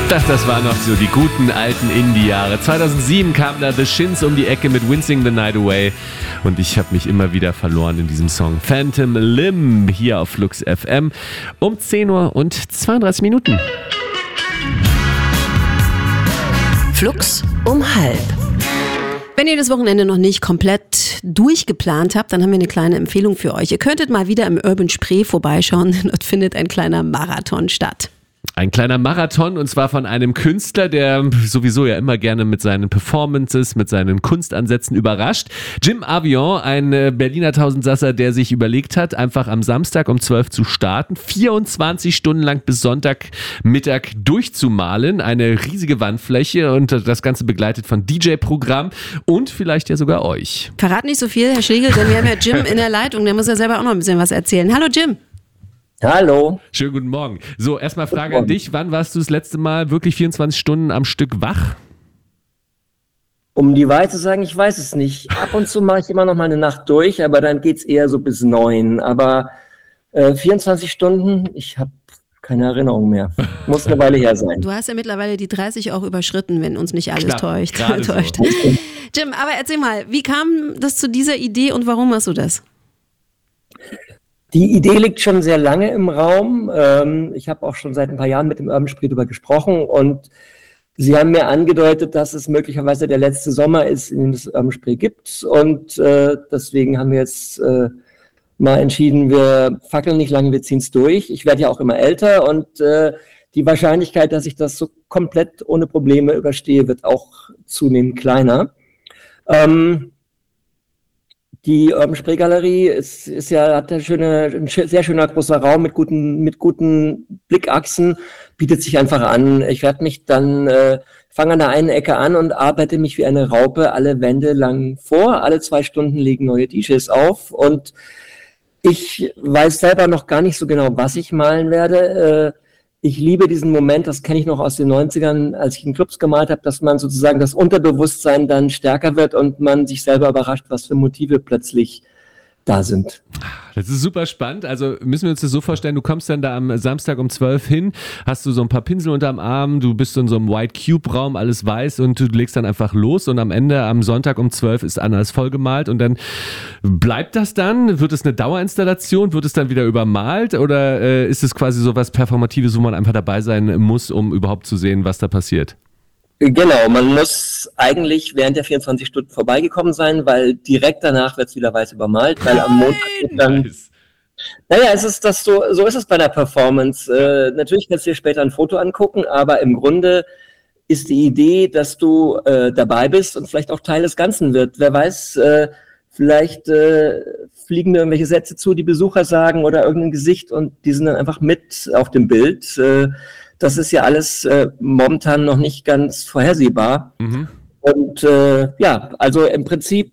Das waren noch so die guten alten Indie-Jahre. 2007 kam da The Shins um die Ecke mit Wincing the Night Away und ich habe mich immer wieder verloren in diesem Song. Phantom Limb hier auf Flux FM um 10 Uhr und 32 Minuten. Flux um halb. Wenn ihr das Wochenende noch nicht komplett durchgeplant habt, dann haben wir eine kleine Empfehlung für euch. Ihr könntet mal wieder im Urban Spree vorbeischauen, dort findet ein kleiner Marathon statt. Ein kleiner Marathon und zwar von einem Künstler, der sowieso ja immer gerne mit seinen Performances, mit seinen Kunstansätzen überrascht. Jim Avion, ein Berliner Tausendsasser, der sich überlegt hat, einfach am Samstag um 12 zu starten, 24 Stunden lang bis Sonntagmittag durchzumalen. Eine riesige Wandfläche und das Ganze begleitet von DJ-Programm und vielleicht ja sogar euch. Verrat nicht so viel, Herr Schlegel, denn wir haben ja Jim in der Leitung, der muss ja selber auch noch ein bisschen was erzählen. Hallo Jim. Hallo. Schönen guten Morgen. So, erstmal Frage an dich. Wann warst du das letzte Mal wirklich 24 Stunden am Stück wach? Um die Wahrheit zu sagen, ich weiß es nicht. Ab und zu mache ich immer noch mal eine Nacht durch, aber dann geht's eher so bis 9. Aber 24 Stunden, ich habe keine Erinnerung mehr. Muss eine Weile her sein. Du hast ja mittlerweile die 30 auch überschritten, wenn uns nicht alles Knapp, täuscht. so. Jim, aber erzähl mal, wie kam das zu dieser Idee und warum machst du das? Die Idee liegt schon sehr lange im Raum. Ich habe auch schon seit ein paar Jahren mit dem Urban Spree darüber gesprochen und sie haben mir angedeutet, dass es möglicherweise der letzte Sommer ist, in dem es Urban Spree gibt und deswegen haben wir jetzt mal entschieden, wir fackeln nicht lange, wir ziehen es durch. Ich werde ja auch immer älter und die Wahrscheinlichkeit, dass ich das so komplett ohne Probleme überstehe, wird auch zunehmend kleiner. Die Urban Spree Galerie hat ein sehr schöner großer Raum mit guten Blickachsen, bietet sich einfach an. Ich werde mich dann, fange an der einen Ecke an und arbeite mich wie eine Raupe alle Wände lang vor. Alle 2 Stunden legen neue DJs auf und ich weiß selber noch gar nicht so genau, was ich malen werde. Ich liebe diesen Moment, das kenne ich noch aus den 90ern, als ich in Clubs gemalt habe, dass man sozusagen das Unterbewusstsein dann stärker wird und man sich selber überrascht, was für Motive plötzlich da sind. Das ist super spannend. Also müssen wir uns das so vorstellen, du kommst dann da am Samstag um 12 hin, hast du so ein paar Pinsel unterm Arm, du bist in so einem White Cube Raum, alles weiß und du legst dann einfach los und am Ende am Sonntag um 12 ist alles vollgemalt und dann bleibt das dann? Wird es eine Dauerinstallation? Wird es dann wieder übermalt oder ist es quasi so was Performatives, wo man einfach dabei sein muss, um überhaupt zu sehen, was da passiert? Genau, man muss eigentlich während der 24 Stunden vorbeigekommen sein, weil direkt danach wird es wieder weiß übermalt, weil am Montag dann... Naja, so ist es bei der Performance. Natürlich kannst du dir später ein Foto angucken, aber im Grunde ist die Idee, dass du dabei bist und vielleicht auch Teil des Ganzen wird. Wer weiß, vielleicht fliegen mir irgendwelche Sätze zu, die Besucher sagen oder irgendein Gesicht und die sind dann einfach mit auf dem Bild. Das ist ja alles momentan noch nicht ganz vorhersehbar. Mhm. Und also im Prinzip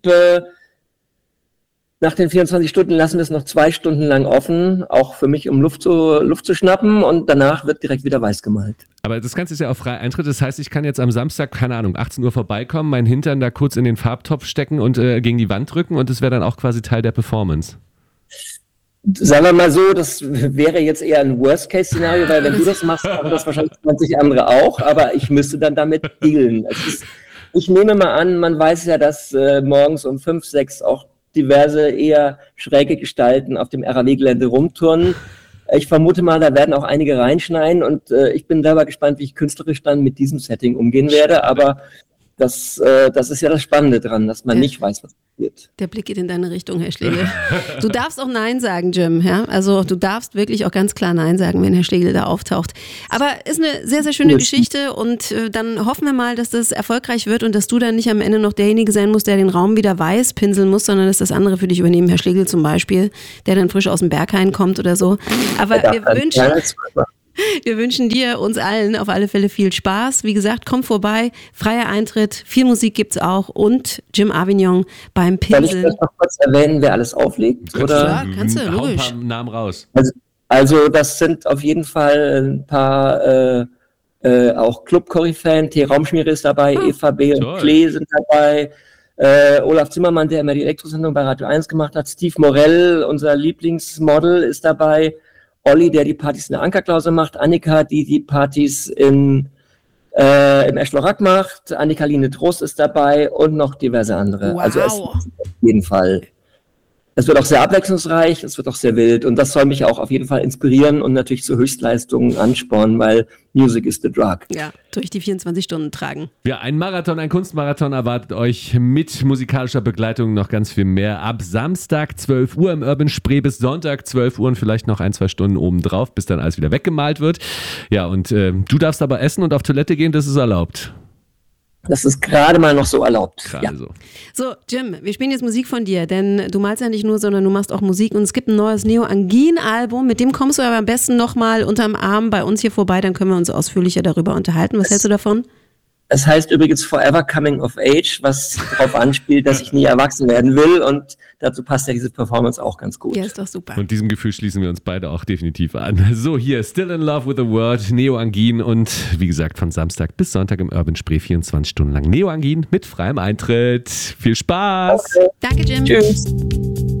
nach den 24 Stunden lassen wir es noch 2 Stunden lang offen, auch für mich, um Luft zu schnappen und danach wird direkt wieder weiß gemalt. Aber das Ganze ist ja auch frei Eintritt, das heißt, ich kann jetzt am Samstag, keine Ahnung, 18 Uhr vorbeikommen, meinen Hintern da kurz in den Farbtopf stecken und gegen die Wand drücken und das wäre dann auch quasi Teil der Performance. Sagen wir mal so, das wäre jetzt eher ein Worst-Case-Szenario, weil wenn du das machst, machen das wahrscheinlich 20 andere auch, aber ich müsste dann damit dealen. Ich nehme mal an, man weiß ja, dass morgens um 5, 6 auch diverse eher schräge Gestalten auf dem RAW-Gelände rumturnen. Ich vermute mal, da werden auch einige reinschneiden und ich bin selber gespannt, wie ich künstlerisch dann mit diesem Setting umgehen werde, aber das ist ja das Spannende dran, dass man nicht weiß, was passiert. Der Blick geht in deine Richtung, Herr Schlegel. Du darfst auch Nein sagen, Jim. Ja? Also du darfst wirklich auch ganz klar Nein sagen, wenn Herr Schlegel da auftaucht. Aber ist eine sehr, sehr schöne Geschichte und dann hoffen wir mal, dass das erfolgreich wird und dass du dann nicht am Ende noch derjenige sein musst, der den Raum wieder weiß pinseln muss, sondern dass das andere für dich übernehmen, Herr Schlegel zum Beispiel, der dann frisch aus dem Berghain kommt oder so. Aber wir wünschen dir, uns allen auf alle Fälle viel Spaß. Wie gesagt, komm vorbei, freier Eintritt, viel Musik gibt's auch und Jim Avion beim Pinseln. Soll ich das noch kurz erwähnen, wer alles auflegt? Klar, kannst du, logisch. Hau ein paar Namen raus. Also das sind auf jeden Fall ein paar auch Club-Koryphäen, T. Raumschmiere ist dabei, Eva B. und Klee sind dabei, Olaf Zimmermann, der immer die Elektrosendung bei Radio 1 gemacht hat, Steve Morell, unser Lieblingsmodel, ist dabei, Olli, der die Partys in der Ankerklause macht, Annika, die Partys in im Eschlorack macht. Annika-Line Trost ist dabei und noch diverse andere. Wow. Also es ist auf jeden Fall. Es wird auch sehr abwechslungsreich, es wird auch sehr wild und das soll mich auch auf jeden Fall inspirieren und natürlich zu Höchstleistungen anspornen, weil Music is the drug. Ja, durch die 24 Stunden tragen. Ja, ein Marathon, ein Kunstmarathon erwartet euch mit musikalischer Begleitung noch ganz viel mehr. Ab Samstag 12 Uhr im Urban Spree bis Sonntag 12 Uhr und vielleicht noch 1-2 Stunden obendrauf, bis dann alles wieder weggemalt wird. Ja, und du darfst aber essen und auf Toilette gehen, das ist erlaubt. Das ist gerade mal noch so erlaubt. Gerade so. So, Jim, wir spielen jetzt Musik von dir, denn du malst ja nicht nur, sondern du machst auch Musik und es gibt ein neues Neo Angin-Album, mit dem kommst du aber am besten nochmal unterm Arm bei uns hier vorbei, dann können wir uns ausführlicher darüber unterhalten. Was hältst du davon? Es heißt übrigens Forever Coming of Age, was darauf anspielt, dass ich nie erwachsen werden will und dazu passt ja diese Performance auch ganz gut. Ja, ist doch super. Und diesem Gefühl schließen wir uns beide auch definitiv an. So, hier, Still in Love with the Word, Neo Angin und wie gesagt, von Samstag bis Sonntag im Urban Spree 24 Stunden lang Neo Angin mit freiem Eintritt. Viel Spaß! Okay. Danke, Jim. Tschüss!